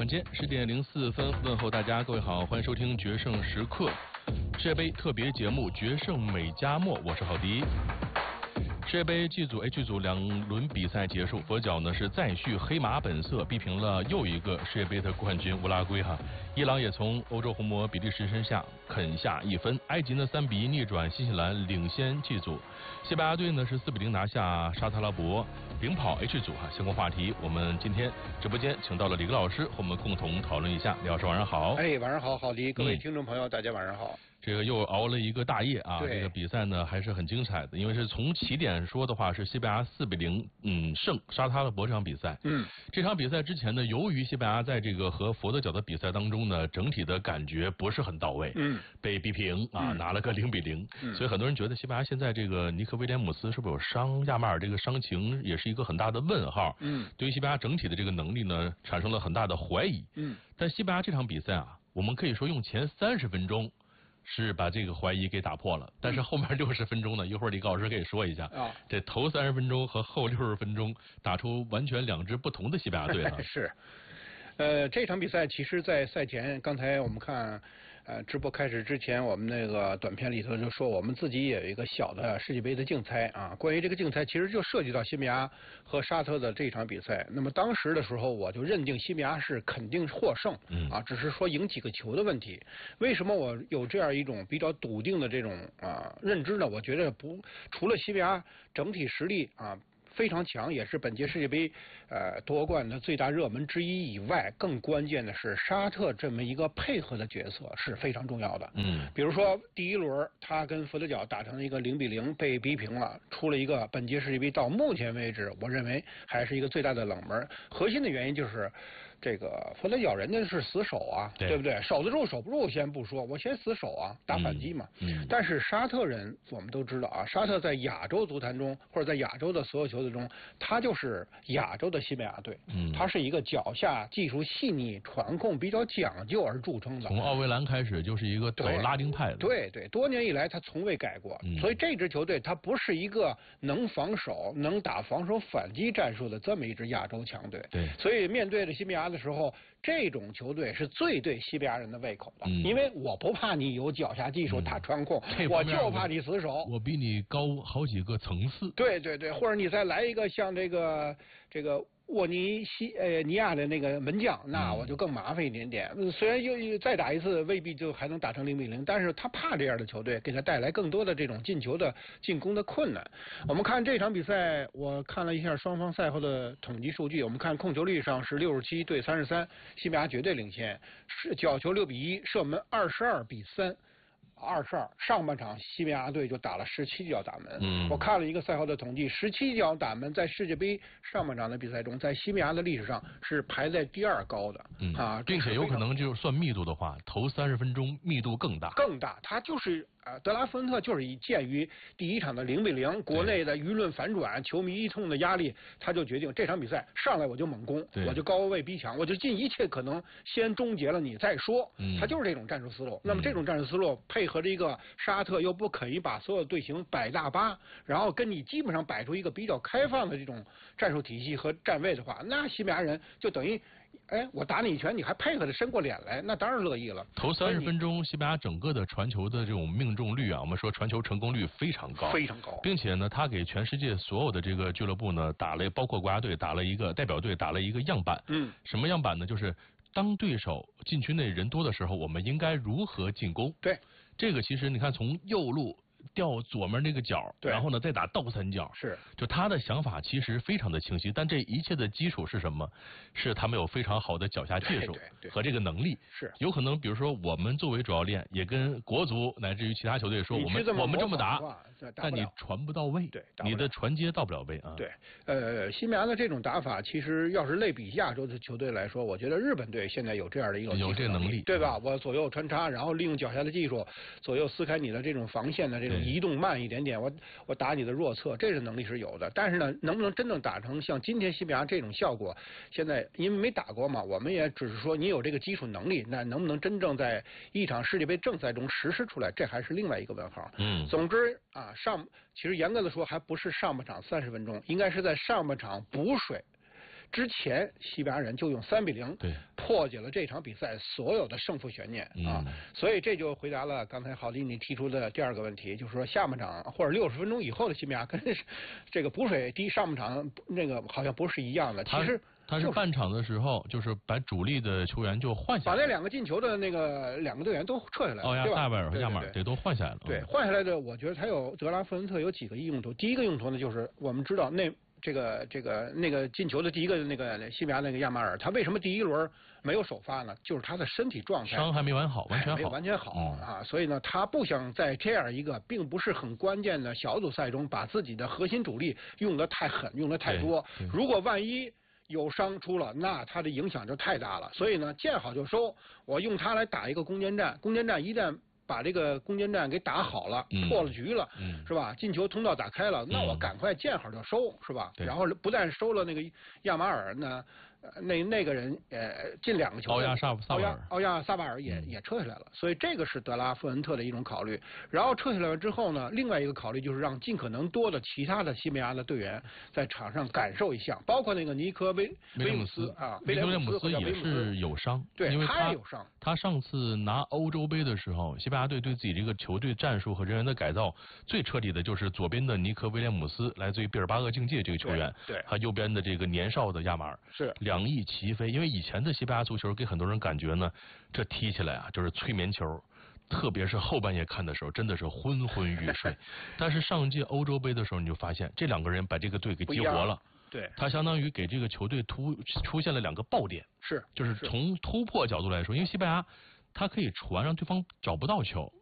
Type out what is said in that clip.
间10点04分，问候大家，各位好，欢迎收听决胜时刻世界杯特别节目《决胜美加墨》，我是郝迪。世界杯 G 组 H 组2轮比赛结束，佛脚呢是再续黑马本色，逼平了又一个世界杯的冠军乌拉圭哈。伊朗也从欧洲红魔比利时身下啃下1分，埃及呢3比1逆转新西兰，领先 G 组。西班牙队呢是4比0拿下沙特阿拉伯，领跑 H 组哈。相关话题，我们今天直播间请到了李格老师，和我们共同讨论一下。李老师晚上好。 哎，晚上好，郝迪，各位听众朋友，大家晚上好。 这个又熬了一个大夜啊！这个比赛呢还是很精彩的，因为是从起点说的话是西班牙4比0胜沙特阿拉伯这场比赛。这场比赛之前呢，由于西班牙在这个和佛得角的比赛当中呢，整体的感觉不是很到位，被逼平啊，拿了个0比0，所以很多人觉得西班牙现在这个尼克威廉姆斯是不是有伤？亚马尔这个伤情也是一个很大的问号。对于西班牙整体的这个能力呢，产生了很大的怀疑。但西班牙这场比赛啊，我们可以说用前30分钟。是把这个怀疑给打破了，但是后面60分钟呢，一会儿李高老师可以说一下这头30分钟和后60分钟打出完全2支不同的西班牙队啊。 是，这场比赛其实，在赛前，刚才我们看，直播开始之前，我们那个短片里头就说，我们自己也有一个小的世界杯的竞猜啊。关于这个竞猜，其实就涉及到西班牙和沙特的这场比赛。那么当时的时候，我就认定西班牙是肯定获胜，只是说赢几个球的问题。为什么我有这样一种比较笃定的这种认知呢？我觉得除了西班牙整体实力非常强，也是本届世界杯夺冠的最大热门之一以外，更关键的是沙特这么一个配合的角色是非常重要的。比如说第一轮他跟佛得角打成一个0比0被逼平了，出了一个本届世界杯到目前为止我认为还是一个最大的冷门。核心的原因就是这个佛得角人家是死守啊，对不对？守得住守不住先不说，我先死守啊，打反击嘛。但是沙特人我们都知道啊，沙特在亚洲足坛中或者在亚洲的所有球队中，他就是亚洲的西班牙队。他是一个脚下技术细腻、传控比较讲究而著称的。 从奥维兰开始就是一个走拉丁派的。 对，多年以来他从未改过。所以这支球队他不是一个能防守、能打防守反击战术的这么一支亚洲强队。 对， 所以面对着西班牙的时候，这种球队是最对西班牙人的胃口的。因为我不怕你有脚下技术、打传控，我就怕你死守。 我比你高好几个层次。 对，或者你再来一个像这个沃尼亚的那个门将，那我就更麻烦一点点。虽然又再打一次未必就还能打成0比0，但是他怕这样的球队给他带来更多的这种进球的进攻的困难。我们看这场比赛，我看了一下双方赛后的统计数据，我们看控球率上是67对33，西班牙绝对领先，是角球6比1，射门22比3。22，上半场西班牙队就打了17脚打门。我看了一个赛后的统计，17脚打门在世界杯上半场的比赛中，在西班牙的历史上是排在第2高的。 并且有可能就是算密度的话，头30分钟密度更大。 他就是德拉福恩特就是鉴于第一场的0比0，国内的舆论反转，球迷一通的压力，他就决定这场比赛上来我就猛攻，我就高位逼抢，我就尽一切可能先终结了你再说。他就是这种战术思路。那么这种战术思路配合着一个沙特又不肯把所有队形摆大巴，然后跟你基本上摆出一个比较开放的这种战术体系和站位的话，那西班牙人就等于我打你一拳，你还配合着伸过脸来，那当然乐意了。 头30分钟，西班牙整个的传球的这种命中率啊，我们说传球成功率非常高，并且呢，他给全世界所有的这个俱乐部呢打了，包括国家队打了一个代表队打了一个样板。什么样板呢？就是当对手禁区内人多的时候，我们应该如何进攻？对，这个其实你看从右路掉左面那个角，然后呢再打倒三角，就他的想法其实非常的清晰，但这一切的基础是什么？是他们有非常好的脚下技术和这个能力。有可能比如说我们作为主教练也跟国足乃至于其他球队说，我们这么打，但你传不到位，你的传接到不了位啊。 西班牙的这种打法，其实要是类比亚洲的球队来说，我觉得日本队现在有这样的一个有这能力， 对吧？我左右穿插，然后利用脚下的技术，左右撕开你的这种防线的这种移动慢一点点，我打你的弱侧，这个能力是有的。但是呢，能不能真正打成像今天西班牙这种效果，现在因为没打过嘛，我们也只是说你有这个基础能力，那能不能真正在一场世界杯正赛中实施出来，这还是另外一个问号。总之其实严格的说，还不是上半场30分钟，应该是在上半场补水之前，西班牙人就用3比0 破解了这场比赛所有的胜负悬念啊。所以这就回答了刚才郝丽你提出的第二个问题，就是说下半场或者60分钟以后的西班牙跟这个补水低上半场那个好像不是一样的。其实他是半场的时候，就是把主力的球员就换下来， 把那2个进球的那个2个队员都撤下来了， 奥亚萨维尔和亚马尔这都换下来了。 对，换下来的，我觉得他有德拉弗伦特有几个用途。第一个用途呢，就是我们知道那个进球的第一个那个西班牙那个亚马尔，他为什么第一轮没有首发呢？就是他的身体状态伤还没完好，完全好， 没有完全好啊，所以呢，他不想在这样一个并不是很关键的小组赛中把自己的核心主力用得太狠，用得太多。如果万一有伤出了，那他的影响就太大了。所以呢，见好就收，我用他来打一个攻坚战。攻坚战一旦把这个攻坚战给打好了，破了局了，是吧？进球通道打开了，那我赶快见好就收，是吧？然后不但收了那个亚马尔呢，那个人进2个球，奥亚萨巴尔也撤下来了，所以这个是德拉夫伦特的一种考虑。然后撤下来了之后呢，另外一个考虑就是让尽可能多的其他的西班牙的队员在场上感受一下，包括那个尼科威廉姆斯啊， 威廉姆斯也是有伤， 对， 因为他也有伤。 他上次拿欧洲杯的时候，西班牙队对自己这个球队战术和人员的改造最彻底的就是左边的尼科威廉姆斯，来自于毕尔巴鄂竞技这个球员， 对， 他右边的这个年少的亚马尔， 是 2翼齐飞。因为以前的西班牙足球给很多人感觉呢，这踢起来啊就是催眠球，特别是后半夜看的时候，真的是昏昏欲睡。但是上届欧洲杯的时候，你就发现这2个人把这个队给激活了。 对， 他相当于给这个球队出现了2个爆点，就是从突破角度来说，因为西班牙他可以传让对方找不到球，